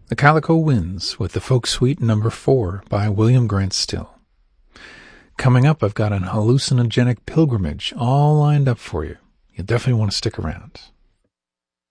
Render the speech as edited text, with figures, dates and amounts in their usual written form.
The Calico Winds with the Folk Suite No. 4 by William Grant Still. Coming up, I've got an hallucinogenic pilgrimage all lined up for you. You'll definitely want to stick around.